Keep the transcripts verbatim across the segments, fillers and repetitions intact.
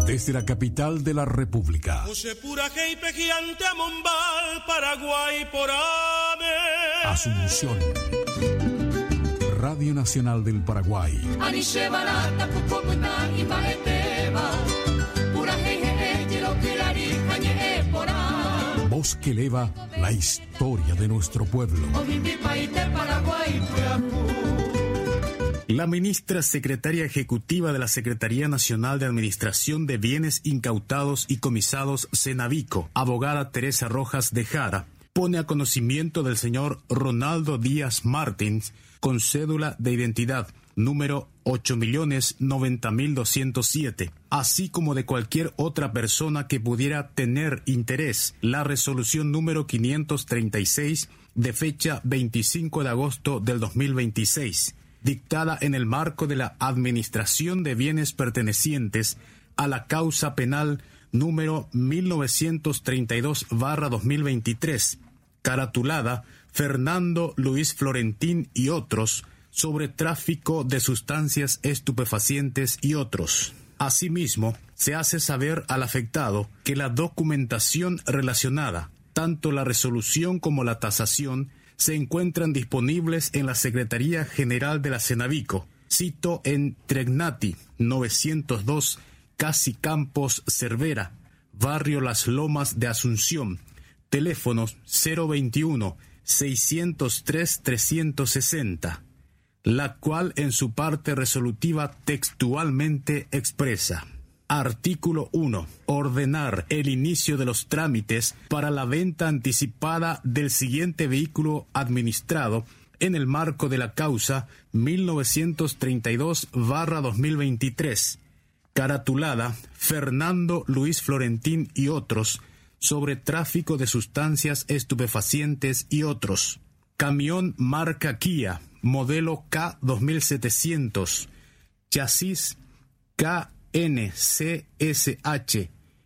Desde la capital de la República, Asunción, Radio Nacional del Paraguay. Voz que eleva la historia de nuestro pueblo. La ministra secretaria ejecutiva de la Secretaría Nacional de Administración de Bienes Incautados y Comisados, Cenavico, abogada Teresa Rojas de Jara, pone a conocimiento del señor Ronaldo Díaz Martins, con cédula de identidad número ocho millones noventa mil doscientos siete, así como de cualquier otra persona que pudiera tener interés, la resolución número quinientos treinta y seis de fecha veinticinco de agosto del dos mil veintiséis, dictada en el marco de la administración de bienes pertenecientes a la causa penal número mil novecientos treinta y dos barra dos mil veintitrés, caratulada Fernando Luis Florentín y otros, sobre tráfico de sustancias estupefacientes y otros. Asimismo, se hace saber al afectado que la documentación relacionada, tanto la resolución como la tasación, se encuentran disponibles en la Secretaría General de la Cenavico, sito en Tregnati, novecientos dos, Casi Campos, Cervera, barrio Las Lomas de Asunción, teléfonos cero veintiuno, seiscientos tres, trescientos sesenta, la cual en su parte resolutiva textualmente expresa: Artículo uno. Ordenar el inicio de los trámites para la venta anticipada del siguiente vehículo administrado en el marco de la causa mil novecientos treinta y dos barra dos mil veintitrés, caratulada Fernando Luis Florentín y otros, sobre tráfico de sustancias estupefacientes y otros. Camión marca Kia, modelo K dos mil setecientos, chasis K N C S H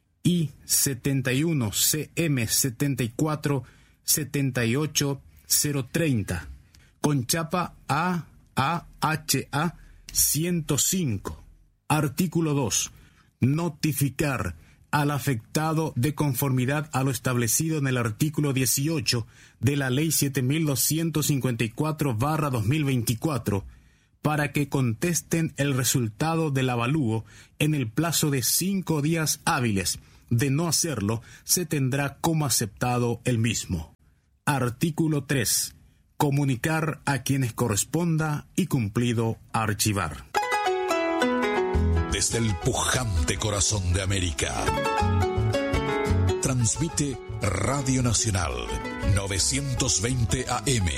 I setenta y uno C M setenta y cuatro setenta y ocho cero treinta, con chapa A A H A ciento cinco. Artículo dos. Notificar al afectado de conformidad a lo establecido en el artículo dieciocho de la Ley siete mil doscientos cincuenta y cuatro barra dos mil veinticuatro para que contesten el resultado del avalúo en el plazo de cinco días hábiles. De no hacerlo, se tendrá como aceptado el mismo. Artículo tres. Comunicar a quienes corresponda y cumplido archivar. Desde el pujante corazón de América, transmite Radio Nacional novecientos veinte A M.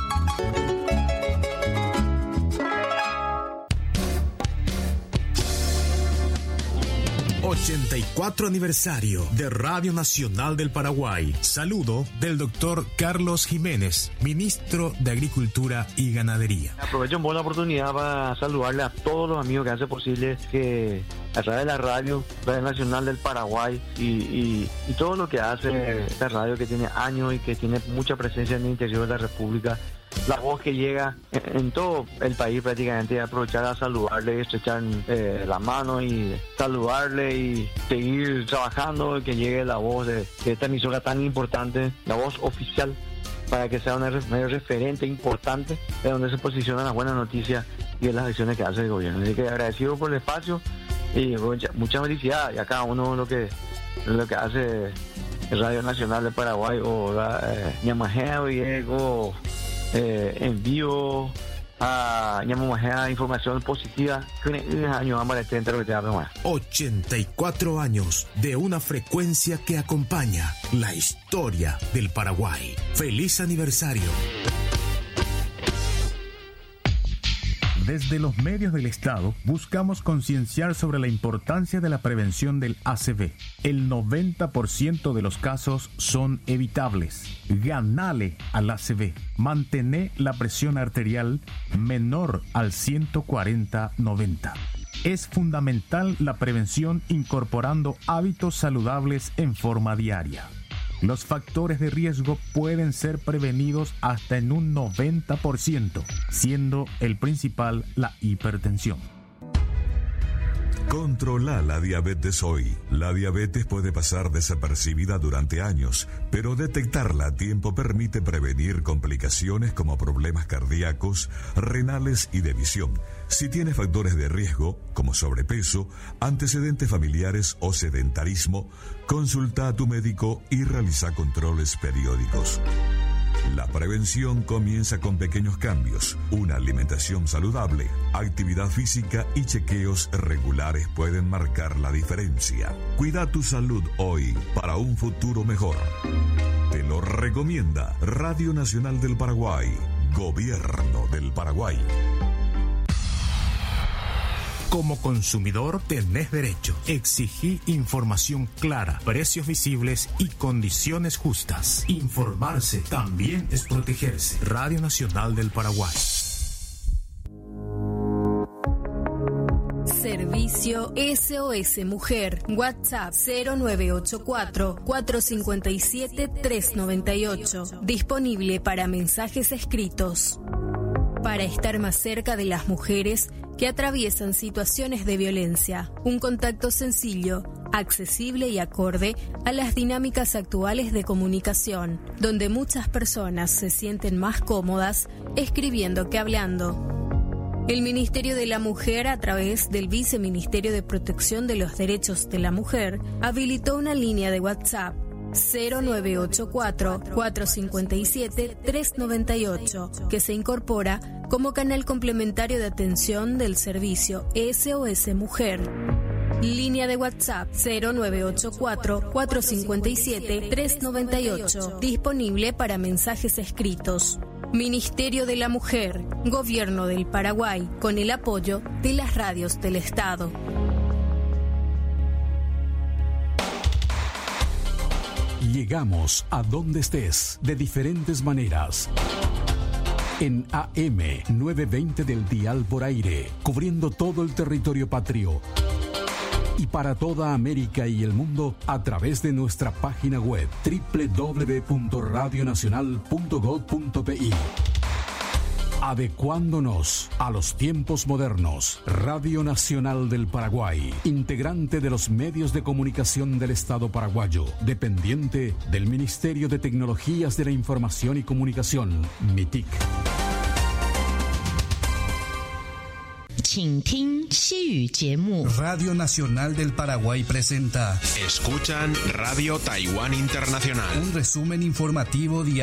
ochenta y cuatro aniversario de Radio Nacional del Paraguay. Saludo del doctor Carlos Jiménez, ministro de Agricultura y Ganadería. Aprovecho un poco la oportunidad para saludarle a todos los amigos que hacen posible que a través de la radio, Radio Nacional del Paraguay y, y, y todo lo que hace esta radio que tiene años y que tiene mucha presencia en el interior de la República, la voz que llega en, en todo el país prácticamente, aprovechar a saludarle, estrechar eh, la mano y saludarle y seguir trabajando, que llegue la voz de, de esta emisora tan importante, la voz oficial, para que sea un medio referente importante de donde se posicionan las buenas noticias y de las acciones que hace el gobierno. Así que agradecido por el espacio y mucha, mucha felicidad, y a cada uno lo que, lo que hace Radio Nacional de Paraguay o eh, Ñamajea Diego, eh, en vivo a Ñamajea, información positiva que un año vamos a estar interpretando. ochenta y cuatro años de una frecuencia que acompaña la historia del Paraguay. ¡Feliz aniversario! Desde los medios del Estado buscamos concienciar sobre la importancia de la prevención del A C V. El noventa por ciento de los casos son evitables. Ganale al A C V. Mantener la presión arterial menor al ciento cuarenta noventa. Es fundamental la prevención incorporando hábitos saludables en forma diaria. Los factores de riesgo pueden ser prevenidos hasta en un noventa por ciento, siendo el principal la hipertensión. Controla la diabetes hoy. La diabetes puede pasar desapercibida durante años, pero detectarla a tiempo permite prevenir complicaciones como problemas cardíacos, renales y de visión. Si tienes factores de riesgo, como sobrepeso, antecedentes familiares o sedentarismo, consulta a tu médico y realiza controles periódicos. La prevención comienza con pequeños cambios. Una alimentación saludable, actividad física y chequeos regulares pueden marcar la diferencia. Cuida tu salud hoy para un futuro mejor. Te lo recomienda Radio Nacional del Paraguay, Gobierno del Paraguay. Como consumidor tenés derecho. Exigí información clara, precios visibles y condiciones justas. Informarse también es protegerse. Radio Nacional del Paraguay. Servicio S O S Mujer. WhatsApp cero nueve ocho cuatro, cuatro cinco siete, tres nueve ocho. Disponible para mensajes escritos. Para estar más cerca de las mujeres que atraviesan situaciones de violencia. Un contacto sencillo, accesible y acorde a las dinámicas actuales de comunicación, donde muchas personas se sienten más cómodas escribiendo que hablando. El Ministerio de la Mujer, a través del Viceministerio de Protección de los Derechos de la Mujer, habilitó una línea de WhatsApp cero nueve ocho cuatro, cuatro cinco siete, tres nueve ocho, que se incorpora como canal complementario de atención del servicio S O S Mujer. Línea de WhatsApp cero nueve ocho cuatro, cuatro cinco siete, tres nueve ocho, disponible para mensajes escritos. Ministerio de la Mujer, Gobierno del Paraguay, con el apoyo de las radios del Estado. Llegamos a donde estés de diferentes maneras. En A M novecientos veinte del dial por aire, cubriendo todo el territorio patrio. Y para toda América y el mundo a través de nuestra página web doble u doble u doble u punto radio nacional punto gob punto pe. Adecuándonos a los tiempos modernos. Radio Nacional del Paraguay, integrante de los medios de comunicación del Estado paraguayo, dependiente del Ministerio de Tecnologías de la Información y Comunicación, MITIC. Radio Nacional del Paraguay presenta. Escuchan Radio Taiwán Internacional. Un resumen informativo diario.